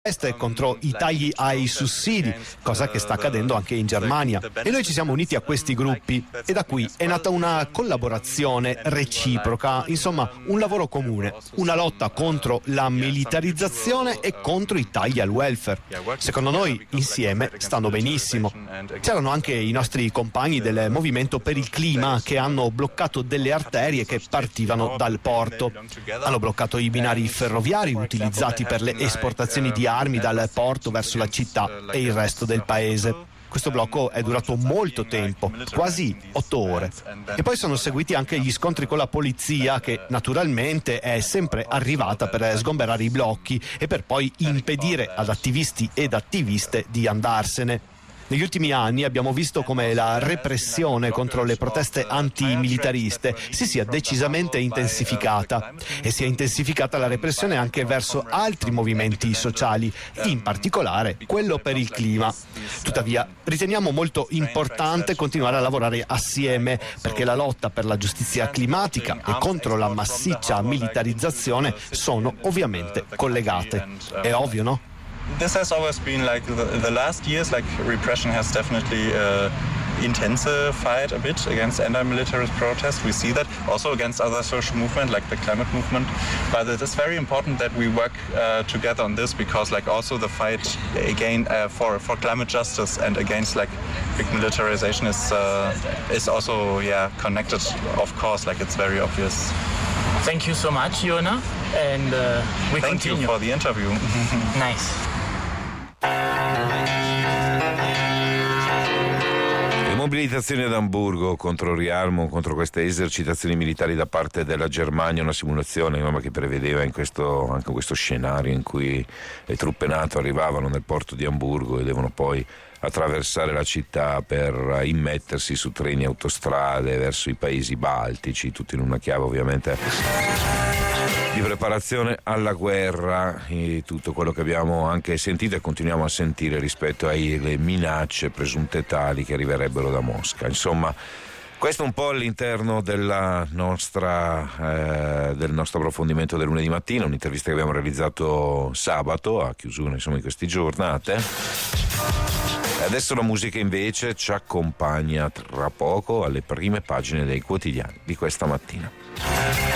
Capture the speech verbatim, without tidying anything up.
contro i tagli ai sussidi, cosa che sta accadendo anche in Germania. E noi ci siamo uniti a questi gruppi e da qui è nata una collaborazione reciproca, insomma un lavoro comune, una lotta contro la militarizzazione e contro i tagli al welfare. Secondo noi insieme stanno benissimo. C'erano anche i nostri compagni del Movimento per il Clima che hanno bloccato delle arterie che partivano dal porto. Hanno bloccato i binari ferroviari utilizzati per le esportazioni di armi dal porto verso la città e il resto del paese. Questo blocco è durato molto tempo, quasi otto ore. E poi sono seguiti anche gli scontri con la polizia, che naturalmente è sempre arrivata per sgomberare i blocchi e per poi impedire ad attivisti ed attiviste di andarsene. Negli ultimi anni abbiamo visto come la repressione contro le proteste antimilitariste si sia decisamente intensificata e si è intensificata la repressione anche verso altri movimenti sociali, in particolare quello per il clima. Tuttavia, riteniamo molto importante continuare a lavorare assieme perché la lotta per la giustizia climatica e contro la massiccia militarizzazione sono ovviamente collegate. È ovvio, no? This has always been like the, the last years, like repression has definitely uh, intensified a bit against anti-militarist protests. We see that also against other social movements like the climate movement. But it is very important that we work uh, together on this because like also the fight again uh, for for climate justice and against like big militarization is uh, is also yeah connected. Of course, like it's very obvious. Thank you so much, Yona, and uh, we Thank continue. you for the interview. Nice. Le mobilitazioni ad Amburgo contro Rialmo, contro queste esercitazioni militari da parte della Germania, una simulazione insomma, che prevedeva in questo, anche questo scenario in cui le truppe NATO arrivavano nel porto di Amburgo e devono poi attraversare la città per immettersi su treni e autostrade verso i paesi baltici, tutto in una chiave ovviamente di preparazione alla guerra, e tutto quello che abbiamo anche sentito e continuiamo a sentire rispetto alle minacce presunte tali che arriverebbero da Mosca. Insomma, questo è un po' all'interno della nostra, eh, del nostro approfondimento del lunedì mattina, un'intervista che abbiamo realizzato sabato a chiusura insomma di queste giornate. Adesso la musica invece ci accompagna tra poco alle prime pagine dei quotidiani di questa mattina.